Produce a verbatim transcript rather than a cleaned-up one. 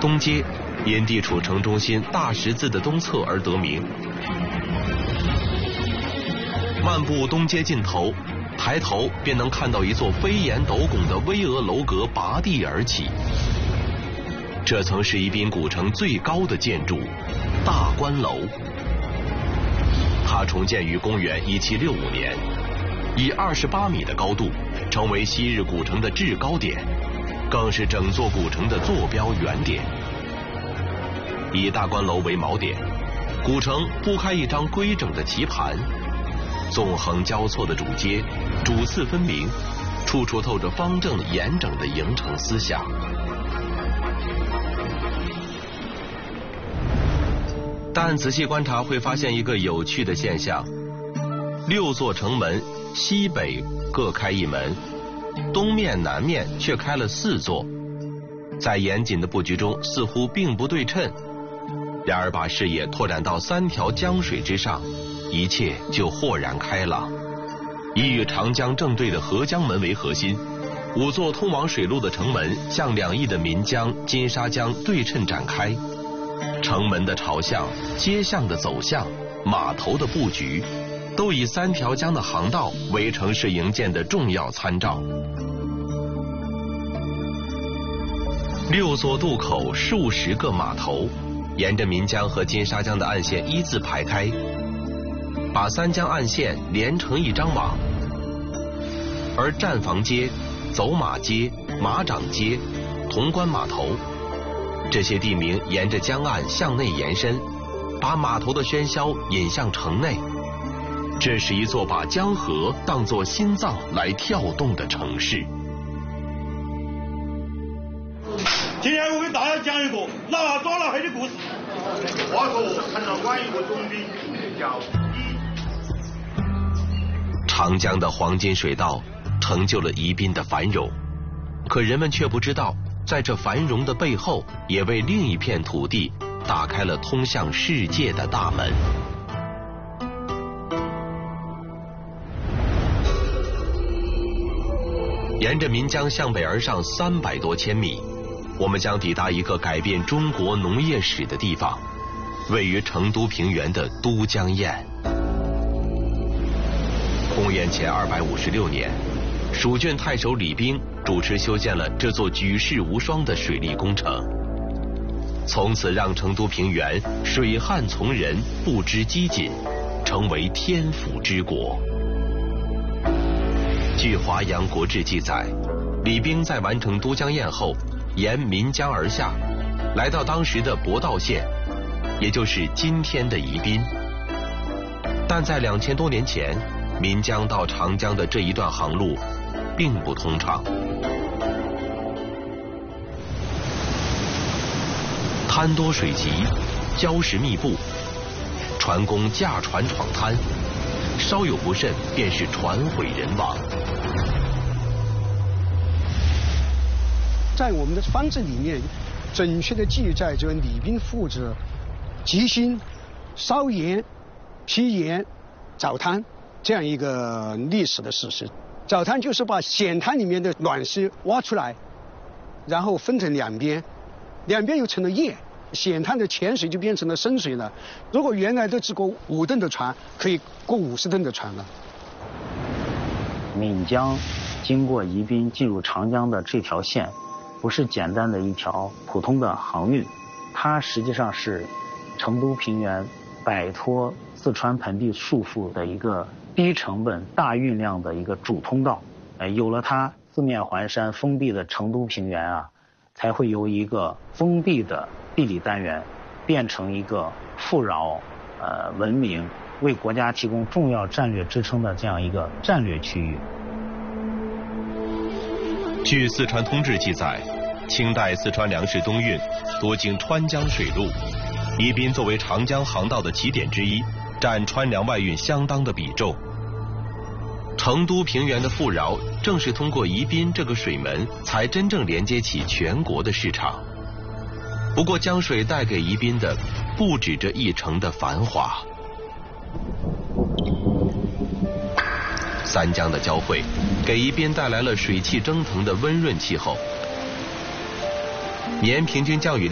东街因地处城中心大十字的东侧而得名。漫步东街尽头，抬头便能看到一座飞檐斗拱的巍峨楼阁拔地而起。这曾是宜宾古城最高的建筑——大观楼。它重建于公元一七六五年，以二十八米的高度，成为昔日古城的制高点，更是整座古城的坐标原点。以大观楼为锚点，古城铺开一张规整的棋盘，纵横交错的主街，主次分明，处处透着方正严整的营城思想。但仔细观察会发现一个有趣的现象：六座城门西北各开一门，东面南面却开了四座，在严谨的布局中似乎并不对称。然而把视野拓展到三条江水之上，一切就豁然开朗。以与长江正对的合江门为核心，五座通往水路的城门向两翼的岷江、金沙江对称展开。城门的朝向、街巷的走向、码头的布局，都以三条江的航道为城市营建的重要参照。六座渡口，数十个码头，沿着岷江和金沙江的岸线一字排开，把三江岸线连成一张网。而站房街、走马街、马掌街、潼关码头，这些地名沿着江岸向内延伸，把码头的喧嚣引向城内。这是一座把江河当作心脏来跳动的城市。 今天我给大家讲一个拿抓了黑的故事。话说陈老官有个总兵叫伊。 长江的黄金水道成就了宜宾的繁荣，可人们却不知道，在这繁荣的背后，也为另一片土地打开了通向世界的大门。沿着岷江向北而上三百多千米，我们将抵达一个改变中国农业史的地方，位于成都平原的都江堰。公元前二百五十六年，蜀郡太守李冰主持修建了这座举世无双的水利工程，从此让成都平原水旱从人，不知饥馑，成为天府之国。据《华阳国志》记载，李冰在完成都江堰后，沿岷江而下，来到当时的博道县，也就是今天的宜宾。但在两千多年前，岷江到长江的这一段航路并不通畅，滩多水急，礁石密布，船工驾船闯滩，稍有不慎便是船毁人亡。 在我们的方志里面，准确的记载着李冰负责集兴、烧盐、批盐、凿滩这样一个历史的事实。凿滩就是把险滩里面的卵石挖出来，然后分成两边，两边又成了堰，险滩的浅水就变成了深水了。如果原来的只过五吨的船，可以过五十吨的船了。 岷江经过宜宾进入长江的这条线，不是简单的一条普通的航运，它实际上是成都平原摆脱四川盆地束缚的一个低成本大运量的一个主通道。呃，有了它，四面环山封闭的成都平原啊，才会由一个封闭的地理单元变成一个富饶、呃文明、为国家提供重要战略支撑的这样一个战略区域。 据《四川通志》记载，清代四川粮食东运多经川江水路，宜宾作为长江航道的起点之一，占川粮外运相当的比重。成都平原的富饶，正是通过宜宾这个水门，才真正连接起全国的市场。不过江水带给宜宾的，不止这一城的繁华。三江的交汇，给宜宾带来了水汽蒸腾的温润气候，年平均降雨